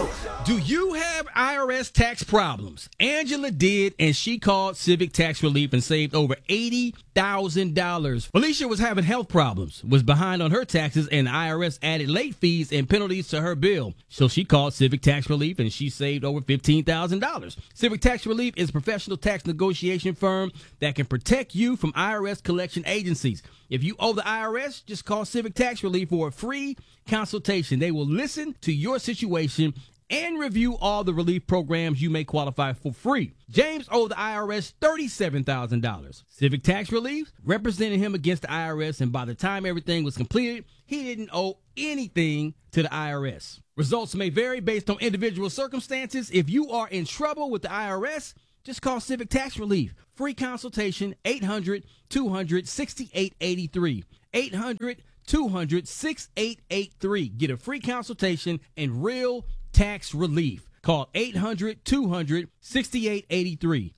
Do you have IRS tax problems? Angela did, and she called Civic Tax Relief and saved over $80,000. Felicia was having health problems, was behind on her taxes, and the IRS added late fees and penalties to her bill. So she called Civic Tax Relief, and she saved over $15,000. Civic Tax Relief is a professional tax negotiation firm that can protect you from IRS collection agencies. If you owe the IRS, just call Civic Tax Relief for a free consultation. They will listen to your situation and review all the relief programs you may qualify for free. James owed the IRS $37,000. Civic Tax Relief represented him against the IRS, and by the time everything was completed, he didn't owe anything to the IRS. Results may vary based on individual circumstances. If you are in trouble with the IRS, just call Civic Tax Relief. Free consultation, 800-200-6883. 800-200-6883. Get a free consultation and real tax relief. Call 800-200-6883.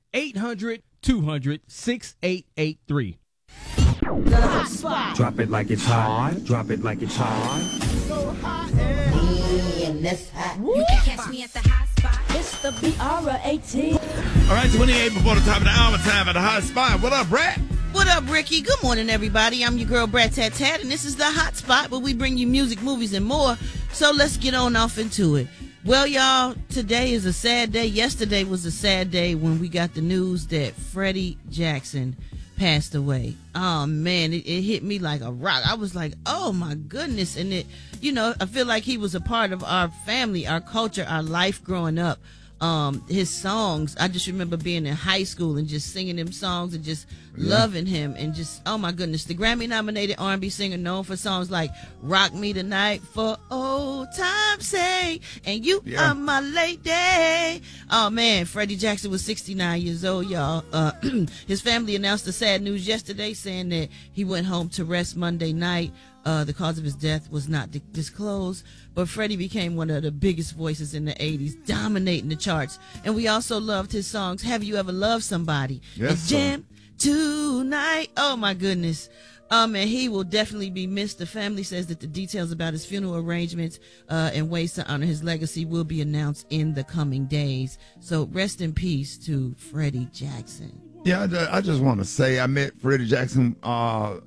800-200-6883. The hot spot. Drop it like it's hot. Drop it like it's hot. So hot and that's hot. You can catch me at the hot spot. It's the BR18. All right, 28 before the top of the hour, time at the hot spot. What up, Brett? What up, Ricky? Good morning, everybody. I'm your girl, Brat Tat Tat, and this is the hot spot where we bring you music, movies, and more. So let's get on off into it. Well, y'all, today is a sad day. Yesterday was a sad day when we got the news that Freddie Jackson passed away. Oh, man, it hit me like a rock. I was like, oh, my goodness. And it, I feel like he was a part of our family, our culture, our life growing up. His songs, I just remember being in high school and just singing them songs and just loving him and just, oh my goodness, the Grammy nominated R&B singer known for songs like Rock Me Tonight, For Old Time's Sake, and You Are My Lady. Oh man, Freddie Jackson was 69 years old, y'all. His family announced the sad news yesterday saying that he went home to rest Monday night. The cause of his death was not disclosed, but Freddie became one of the biggest voices in the 80s, dominating the charts. And we also loved his songs, Have You Ever Loved Somebody? Yes, Jam Tonight. Oh, my goodness. And he will definitely be missed. The family says that the details about his funeral arrangements and ways to honor his legacy will be announced in the coming days. So rest in peace to Freddie Jackson. Yeah, I just want to say I met Freddie Jackson a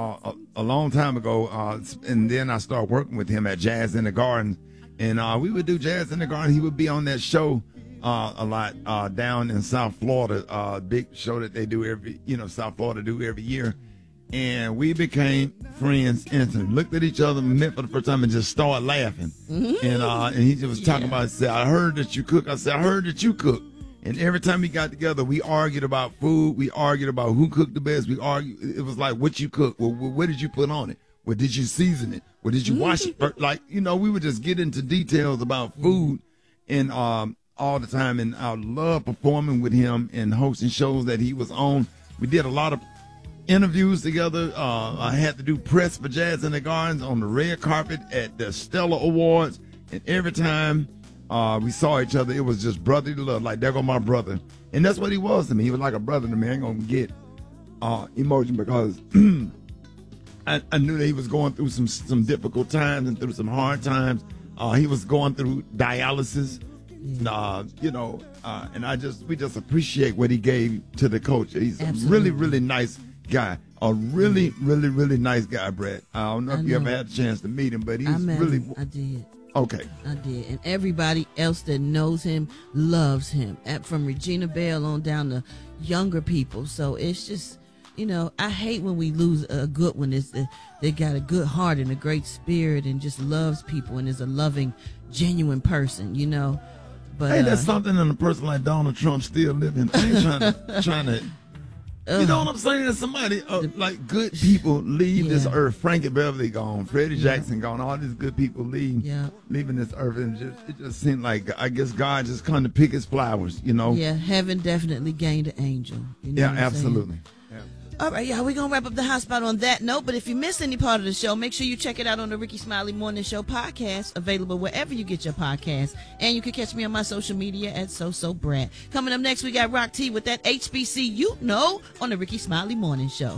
long time ago, and then I started working with him at Jazz in the Garden, and we would do Jazz in the Garden. He would be on that show a lot down in South Florida, big show that they do South Florida do every year, and we became friends instantly. Looked at each other, met for the first time, and just started laughing. And he just was talking about, said, I heard that you cook. I said, I heard that you cook. And every time we got together, we argued about food. We argued about who cooked the best. We argued. It was like, what you cook? Well, what did you put on it? Well, did you season it? Well, did you wash it? We would just get into details about food and all the time. And I love performing with him and hosting shows that he was on. We did a lot of interviews together. I had to do press for Jazz in the Gardens on the red carpet at the Stellar Awards. And every time we saw each other, it was just brotherly love, like there go my brother. And that's what he was to me. He was like a brother to me. I ain't gonna get emotional because I knew that he was going through some difficult times and through some hard times. He was going through dialysis, and we just appreciate what he gave to the culture. He's Absolutely. A really, really nice guy. A really, really, really nice guy, Brett. I don't know if you ever had a chance to meet him, but he's really. I did. Okay. I did. And everybody else that knows him loves him. From Regina Bell on down to younger people. So it's just, I hate when we lose a good one. They got a good heart and a great spirit and just loves people and is a loving, genuine person, But hey, that's something in a person like Donald Trump still living. I ain't trying to. You know what I'm saying? That somebody like good people leave this earth. Frankie Beverly gone, Freddie Jackson gone. All these good people leaving this earth, and it just seemed like I guess God just come to pick his flowers. Yeah, heaven definitely gained an angel. Absolutely. All right, y'all, we're going to wrap up the hot spot on that note. But if you missed any part of the show, make sure you check it out on the Ricky Smiley Morning Show podcast, available wherever you get your podcasts. And you can catch me on my social media at SoSoBrat. Coming up next, we got Rock T with that HBC on the Ricky Smiley Morning Show.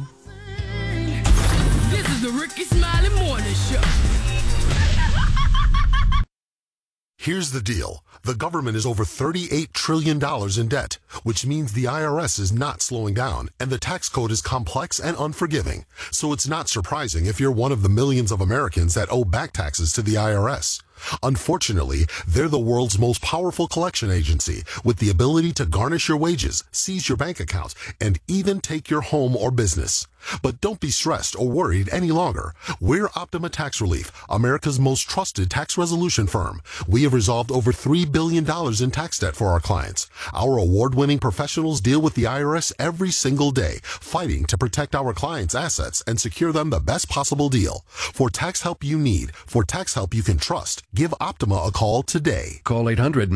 This is the Ricky Smiley Morning Show. Here's the deal. The government is over $38 trillion in debt, which means the IRS is not slowing down, and the tax code is complex and unforgiving. So it's not surprising if you're one of the millions of Americans that owe back taxes to the IRS. Unfortunately, they're the world's most powerful collection agency with the ability to garnish your wages, seize your bank accounts, and even take your home or business. But don't be stressed or worried any longer. We're Optima Tax Relief, America's most trusted tax resolution firm. We have resolved over $3 billion in tax debt for our clients. Our award-winning professionals deal with the IRS every single day, fighting to protect our clients' assets and secure them the best possible deal. For tax help you need, for tax help you can trust, give Optima a call today. Call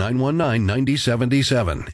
800-919-9077.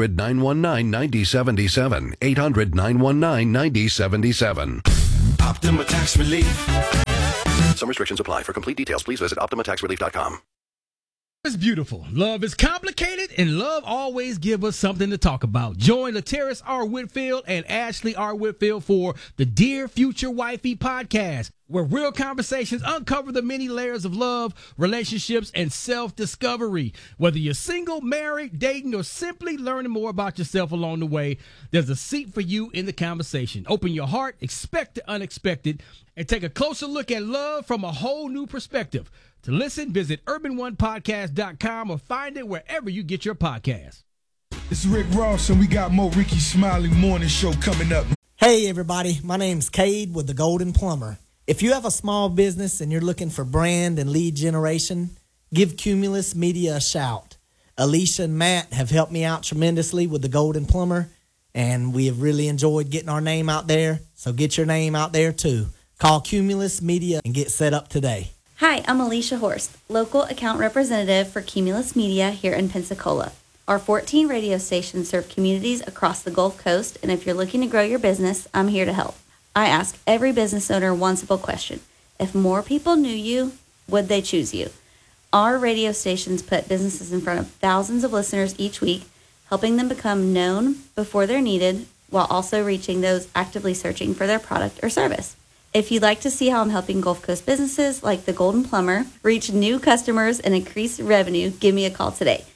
800-919-9077. 800-919-9077. Optima Tax Relief. Some restrictions apply. For complete details, please visit OptimaTaxRelief.com. It's beautiful. Love is complicated, and love always gives us something to talk about. Join Lateris R. Whitfield and Ashley R. Whitfield for the Dear Future Wifey podcast, where real conversations uncover the many layers of love, relationships, and self-discovery. Whether you're single, married, dating, or simply learning more about yourself along the way, there's a seat for you in the conversation. Open your heart, expect the unexpected, and take a closer look at love from a whole new perspective. To listen, visit urban1podcast.com or find it wherever you get your podcasts. This is Rick Ross, and we got more Ricky Smiley Morning Show coming up. Hey, everybody. My name's Cade with The Golden Plumber. If you have a small business and you're looking for brand and lead generation, give Cumulus Media a shout. Alicia and Matt have helped me out tremendously with The Golden Plumber, and we have really enjoyed getting our name out there, so get your name out there too. Call Cumulus Media and get set up today. Hi, I'm Alicia Horst, local account representative for Cumulus Media here in Pensacola. Our 14 radio stations serve communities across the Gulf Coast, and if you're looking to grow your business, I'm here to help. I ask every business owner one simple question. If more people knew you, would they choose you? Our radio stations put businesses in front of thousands of listeners each week, helping them become known before they're needed, while also reaching those actively searching for their product or service. If you'd like to see how I'm helping Gulf Coast businesses like The Golden Plumber reach new customers and increase revenue, give me a call today.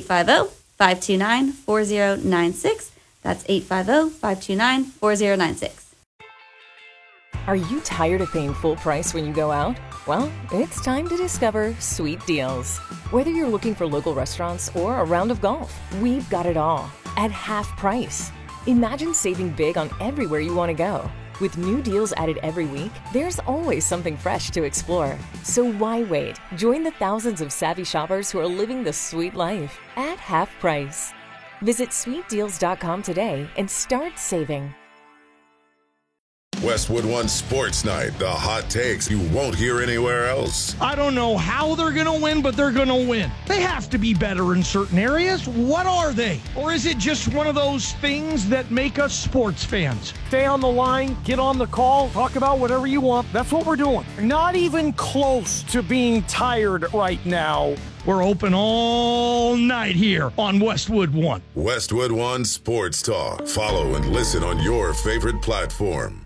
850-529-4096. That's 850-529-4096. Are you tired of paying full price when you go out? Well, it's time to discover Sweet Deals. Whether you're looking for local restaurants or a round of golf, we've got it all at half price. Imagine saving big on everywhere you want to go. With new deals added every week, there's always something fresh to explore. So why wait? Join the thousands of savvy shoppers who are living the sweet life at half price. Visit sweetdeals.com today and start saving. Westwood One Sports Night, the hot takes you won't hear anywhere else. I don't know how they're going to win, but they're going to win. They have to be better in certain areas. What are they? Or is it just one of those things that make us sports fans? Stay on the line, get on the call, talk about whatever you want. That's what we're doing. Not even close to being tired right now. We're open all night here on Westwood One. Westwood One Sports Talk. Follow and listen on your favorite platform.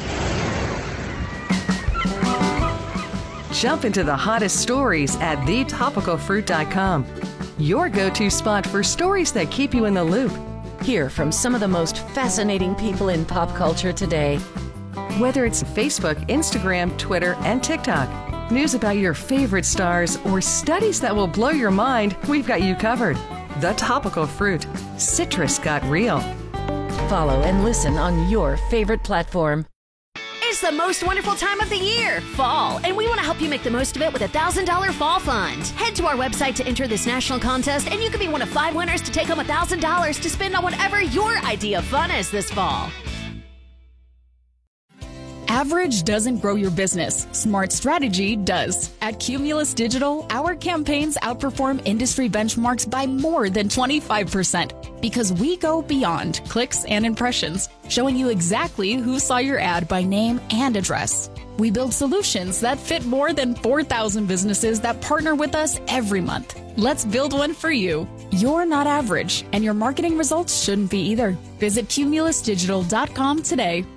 Jump into the hottest stories at thetopicalfruit.com. Your go-to spot for stories that keep you in the loop. Hear from some of the most fascinating people in pop culture today. Whether it's Facebook, Instagram, Twitter, and TikTok, news about your favorite stars, or studies that will blow your mind, we've got you covered. The Topical Fruit. Citrus got real. Follow and listen on your favorite platform. It's the most wonderful time of the year, fall, and we want to help you make the most of it with a $1,000 fall fund. Head to our website to enter this national contest, and you could be one of 5 winners to take home $1,000 to spend on whatever your idea of fun is this fall. Average doesn't grow your business. Smart strategy does. At Cumulus Digital, our campaigns outperform industry benchmarks by more than 25% because we go beyond clicks and impressions, showing you exactly who saw your ad by name and address. We build solutions that fit more than 4,000 businesses that partner with us every month. Let's build one for you. You're not average, and your marketing results shouldn't be either. Visit cumulusdigital.com today.